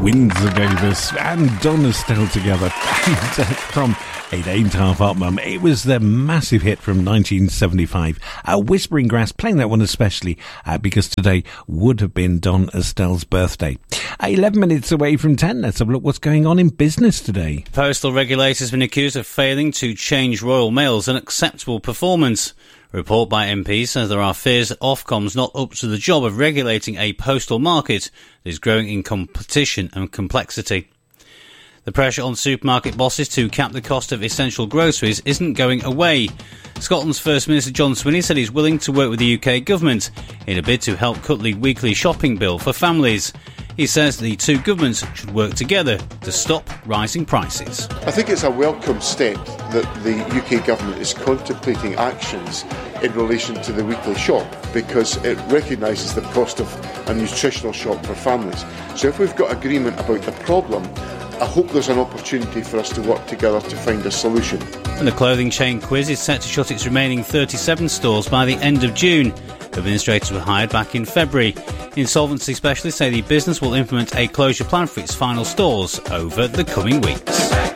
Windsor Davis and Donna Estelle together. And from It Ain't Half Up Mum, it was their massive hit from 1975. Whispering Grass playing that one especially because today would have been Donna Estelle's birthday. 11 minutes away from 10. Let's have a look what's going on in business today. Postal regulators have been accused of failing to change Royal Mail's unacceptable performance. A report by MPs says there are fears that Ofcom's not up to the job of regulating a postal market that is growing in competition and complexity. The pressure on supermarket bosses to cap the cost of essential groceries isn't going away. Scotland's First Minister John Swinney said he's willing to work with the UK government in a bid to help cut the weekly shopping bill for families. He says the two governments should work together to stop rising prices. I think it's a welcome step that the UK government is contemplating actions in relation to the weekly shop because it recognises the cost of a nutritional shop for families. So if we've got agreement about the problem, I hope there's an opportunity for us to work together to find a solution. And the clothing chain Quiz is set to shut its remaining 37 stores by the end of June. Administrators were hired back in February. Insolvency specialists say the business will implement a closure plan for its final stores over the coming weeks.